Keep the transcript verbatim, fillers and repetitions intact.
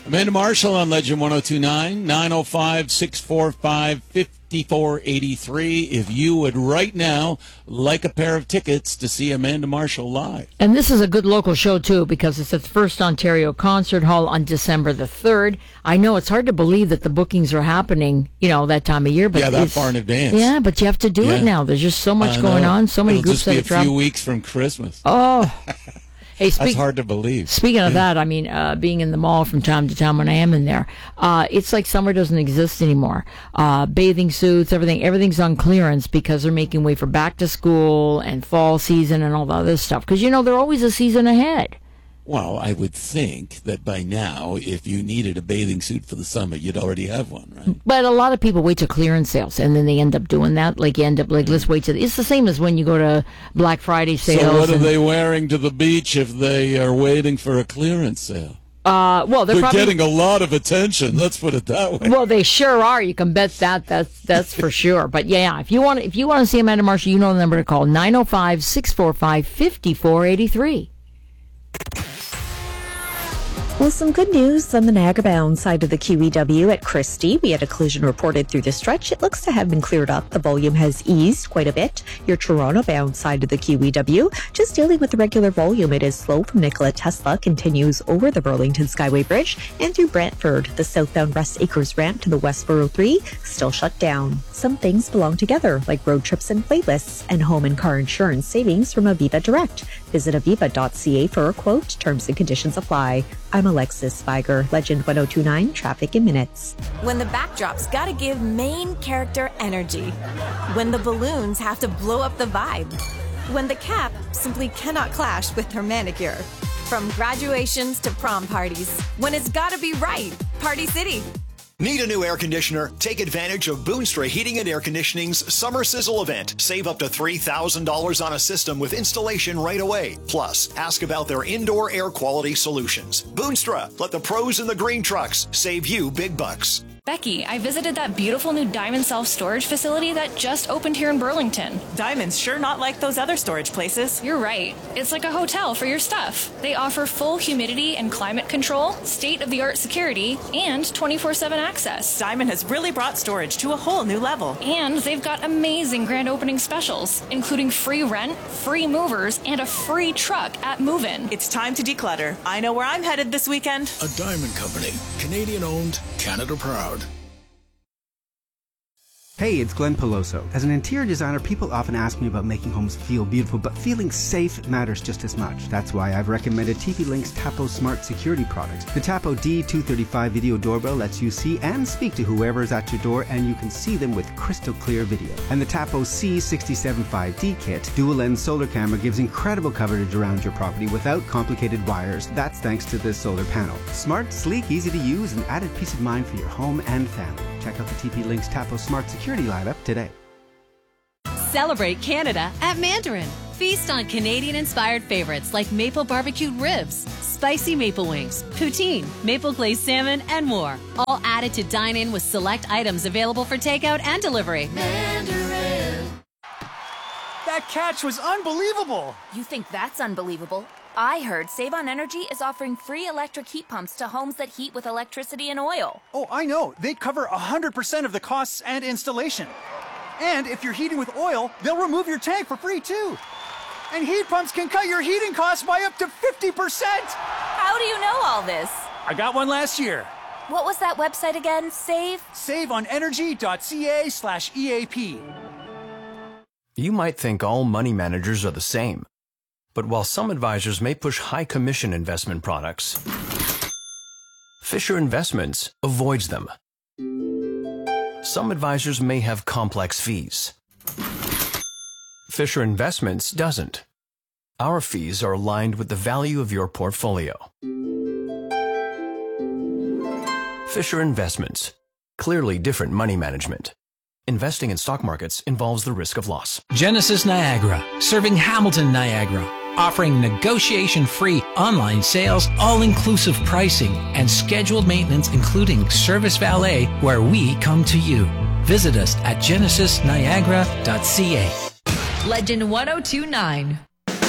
Amanda Marshall on Legend one oh two point nine, nine oh five, six four five, five four eight three. If you would right now like a pair of tickets to see Amanda Marshall live. And this is a good local show, too, because it's at the First Ontario Concert Hall on December the third. I know it's hard to believe that the bookings are happening, you know, that time of year. But yeah, that it's, far in advance. Yeah, but you have to do yeah. it now. There's just so much I going know. on, so many It'll groups just that be are a few traveling. weeks from Christmas. Oh. Hey, speak, That's hard to believe. Speaking of that, I mean, uh, being in the mall from time to time when I am in there, uh, it's like summer doesn't exist anymore. Uh, bathing suits, everything, everything's on clearance because they're making way for back to school and fall season and all the other stuff. Because, you know, they're always a season ahead. Well, I would think that by now, if you needed a bathing suit for the summer, you'd already have one, right? But a lot of people wait till clearance sales, and then they end up doing that. Like, you end up, like, let's wait till... It's the same as when you go to Black Friday sales. So what are and, they wearing to the beach if they are waiting for a clearance sale? Uh, well, they're, they're probably, getting a lot of attention. Let's put it that way. Well, they sure are. You can bet that. That's that's for sure. But yeah, if you want, if you want to see Amanda Marshall, you know the number to call: nine oh five, six four five, five four eight three. Well, some good news on the Niagara-bound side of the Q E W at Christie. We had a collision reported through the stretch. It looks to have been cleared up. The volume has eased quite a bit. Your Toronto-bound side of the Q E W, just dealing with the regular volume. It is slow from Nikola Tesla, continues over the Burlington Skyway Bridge and through Brantford. The southbound Rest Acres ramp to the West four oh three still shut down. Some things belong together, like road trips and playlists, and home and car insurance savings from Aviva Direct. Visit aviva dot c a for a quote. Terms and conditions apply. I'm Alexis Spiger, Legend one oh two point nine, Traffic in Minutes. When the backdrop's gotta give main character energy. When the balloons have to blow up the vibe. When the cap simply cannot clash with her manicure. From graduations to prom parties. When it's gotta be right. Party City. Need a new air conditioner? Take advantage of Boonstra Heating and Air Conditioning's Summer Sizzle event. Save up to three thousand dollars on a system with installation right away. Plus, ask about their indoor air quality solutions. Boonstra, let the pros in the green trucks save you big bucks. Becky, I visited that beautiful new Diamond self-storage facility that just opened here in Burlington. Diamond's sure not like those other storage places. You're right. It's like a hotel for your stuff. They offer full humidity and climate control, state-of-the-art security, and twenty-four seven access. Diamond has really brought storage to a whole new level. And they've got amazing grand opening specials, including free rent, free movers, and a free truck at move-in. It's time to declutter. I know where I'm headed this weekend. A Diamond Company. Canadian-owned, Canada-proud. Hey, it's Glenn Peloso. As an interior designer, people often ask me about making homes feel beautiful, but feeling safe matters just as much. That's why I've recommended T P Link's Tapo Smart Security products. The Tapo D two thirty-five video doorbell lets you see and speak to whoever is at your door, and you can see them with crystal clear video. And the Tapo C six seventy-five D kit dual lens solar camera gives incredible coverage around your property without complicated wires. That's thanks to this solar panel. Smart, sleek, easy to use, and added peace of mind for your home and family. Check out the T P Link's Tapo Smart Security lineup today. Celebrate Canada at Mandarin. Feast on Canadian-inspired favorites like maple barbecued ribs, spicy maple wings, poutine, maple glazed salmon, and more. All added to dine in with select items available for takeout and delivery. Mandarin. That catch was unbelievable. You think that's unbelievable? I heard Save on Energy is offering free electric heat pumps to homes that heat with electricity and oil. Oh, I know. They cover one hundred percent of the costs and installation. And if you're heating with oil, they'll remove your tank for free, too. And heat pumps can cut your heating costs by up to fifty percent. How do you know all this? I got one last year. What was that website again? Save? save on energy dot c a slash E A P. You might think all money managers are the same. But while some advisors may push high commission investment products, Fisher Investments avoids them. Some advisors may have complex fees. Fisher Investments doesn't. Our fees are aligned with the value of your portfolio. Fisher Investments. Clearly different money management. Investing in stock markets involves the risk of loss. Genesis Niagara, serving Hamilton, Niagara. Offering negotiation-free online sales, all-inclusive pricing, and scheduled maintenance including service valet where we come to you. Visit us at genesis niagara dot c a. Legend one oh two point nine.